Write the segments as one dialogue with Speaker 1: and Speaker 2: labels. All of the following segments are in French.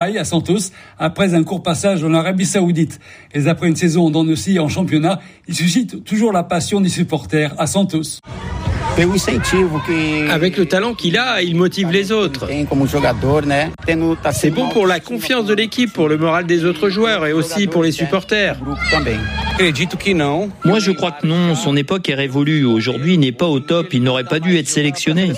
Speaker 1: Dubaï, à Santos, après un court passage en Arabie Saoudite. Et après une saison en dents de scie en championnat, il suscite toujours la passion des supporters à Santos.
Speaker 2: Avec le talent qu'il a, il motive les autres. C'est bon pour la confiance de l'équipe, pour le moral des autres joueurs et aussi pour les supporters.
Speaker 3: Moi, je crois que non. Son époque est révolue. Aujourd'hui, il n'est pas au top. Il n'aurait pas dû être sélectionné.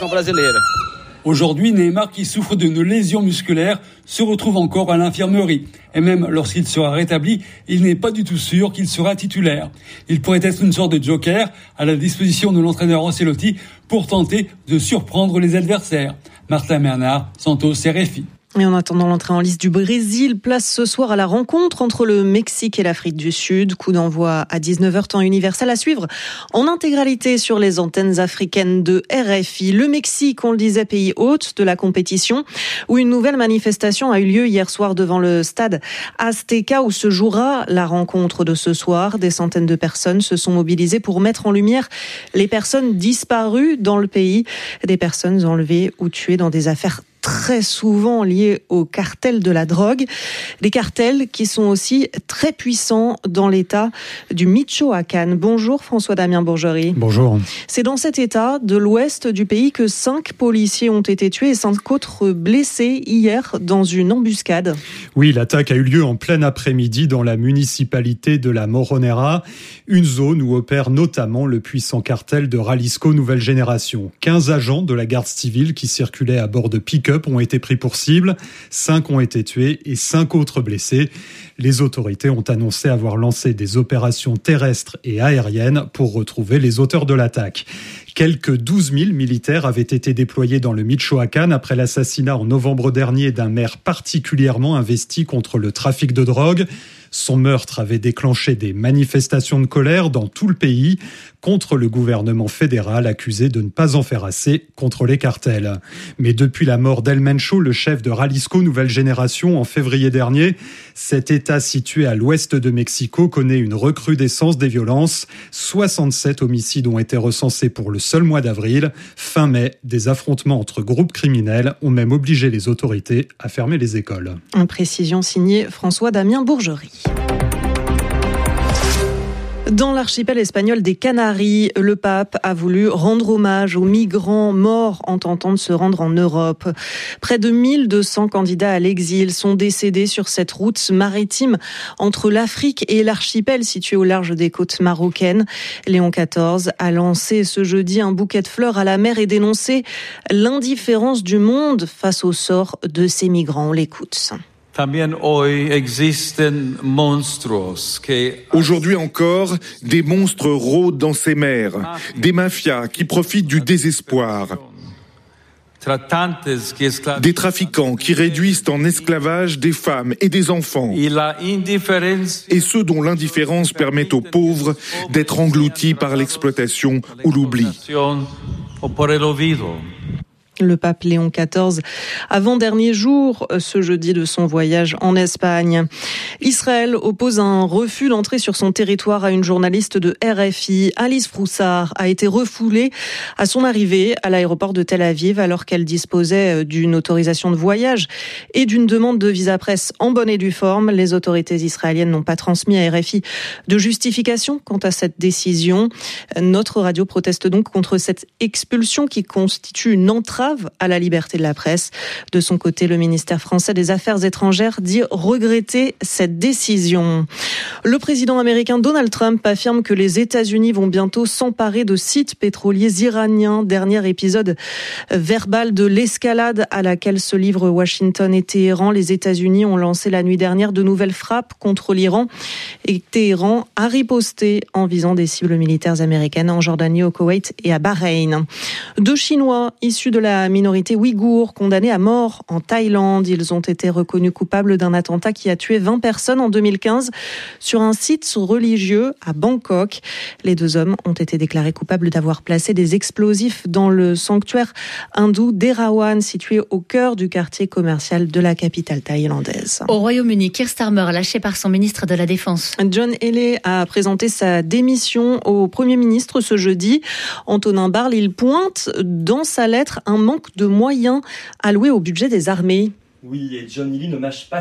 Speaker 1: Aujourd'hui, Neymar, qui souffre d'une lésion musculaire, se retrouve encore à l'infirmerie. Et même lorsqu'il sera rétabli, il n'est pas du tout sûr qu'il sera titulaire. Il pourrait être une sorte de joker à la disposition de l'entraîneur Ancelotti pour tenter de surprendre les adversaires. Martin Bernard, Santos, RFI.
Speaker 4: Et en attendant l'entrée en liste du Brésil, place ce soir à la rencontre entre le Mexique et l'Afrique du Sud. Coup d'envoi à 19h, temps universel à suivre en intégralité sur les antennes africaines de RFI. Le Mexique, on le disait, pays hôte de la compétition, où une nouvelle manifestation a eu lieu hier soir devant le stade Azteca, où se jouera la rencontre de ce soir. Des centaines de personnes se sont mobilisées pour mettre en lumière les personnes disparues dans le pays, des personnes enlevées ou tuées dans des affaires très souvent liés au cartel de la drogue. Des cartels qui sont aussi très puissants dans l'état du Michoacán. Bonjour François-Damien Bourgerie.
Speaker 5: Bonjour.
Speaker 4: C'est dans cet état de l'ouest du pays que 5 policiers ont été tués et 5 autres blessés hier dans une embuscade.
Speaker 5: Oui, l'attaque a eu lieu en plein après-midi dans la municipalité de la Moronera, une zone où opère notamment le puissant cartel de Jalisco Nouvelle Génération. 15 agents de la garde civile qui circulaient à bord de pick-up ont été pris pour cible, 5 ont été tués et 5 autres blessés. Les autorités ont annoncé avoir lancé des opérations terrestres et aériennes pour retrouver les auteurs de l'attaque. Quelques 12 000 militaires avaient été déployés dans le Michoacán après l'assassinat en novembre dernier d'un maire particulièrement investi contre le trafic de drogue. Son meurtre avait déclenché des manifestations de colère dans tout le pays contre le gouvernement fédéral accusé de ne pas en faire assez contre les cartels. Mais depuis la mort d'El Mencho, le chef de Jalisco Nouvelle Génération en février dernier, cet état situé à l'ouest de Mexico connaît une recrudescence des violences. 67 homicides ont été recensés pour le seul mois d'avril. Fin mai, des affrontements entre groupes criminels ont même obligé les autorités à fermer les écoles.
Speaker 4: Une précision signée François-Damien Bourgerie. Dans l'archipel espagnol des Canaries, le pape a voulu rendre hommage aux migrants morts en tentant de se rendre en Europe. Près de 1200 candidats à l'exil sont décédés sur cette route maritime entre l'Afrique et l'archipel situé au large des côtes marocaines. Léon XIV a lancé ce jeudi un bouquet de fleurs à la mer et dénoncé l'indifférence du monde face au sort de ces migrants. On l'écoute.
Speaker 6: Aujourd'hui encore, des monstres rôdent dans ces mers, des mafias qui profitent du désespoir, des trafiquants qui réduisent en esclavage des femmes et des enfants, et ceux dont l'indifférence permet aux pauvres d'être engloutis par l'exploitation ou l'oubli.
Speaker 4: Le pape Léon XIV, avant-dernier jour ce jeudi de son voyage en Espagne. Israël oppose un refus d'entrée sur son territoire à une journaliste de RFI. Alice Froussard a été refoulée à son arrivée à l'aéroport de Tel Aviv alors qu'elle disposait d'une autorisation de voyage et d'une demande de visa presse en bonne et due forme. Les autorités israéliennes n'ont pas transmis à RFI de justification quant à cette décision. Notre radio proteste donc contre cette expulsion qui constitue une entrave à la liberté de la presse. De son côté, le ministère français des Affaires étrangères dit regretter cette décision. Le président américain Donald Trump affirme que les États-Unis vont bientôt s'emparer de sites pétroliers iraniens. Dernier épisode verbal de l'escalade à laquelle se livrent Washington et Téhéran. Les États-Unis ont lancé la nuit dernière de nouvelles frappes contre l'Iran et Téhéran a riposté en visant des cibles militaires américaines en Jordanie, au Koweït et à Bahreïn. 2 Chinois issus de la minorité ouïghour condamnés à mort en Thaïlande. Ils ont été reconnus coupables d'un attentat qui a tué 20 personnes en 2015 sur un site religieux à Bangkok. Les 2 hommes ont été déclarés coupables d'avoir placé des explosifs dans le sanctuaire hindou d'Erawan, situé au cœur du quartier commercial de la capitale thaïlandaise.
Speaker 7: Au Royaume-Uni, Keir Starmer lâché par son ministre de la Défense.
Speaker 4: John Healey a présenté sa démission au Premier ministre ce jeudi. Antonin Barle, il pointe dans sa lettre un manque de moyens alloués au budget des armées.
Speaker 8: Oui, et John Healey ne mâche pas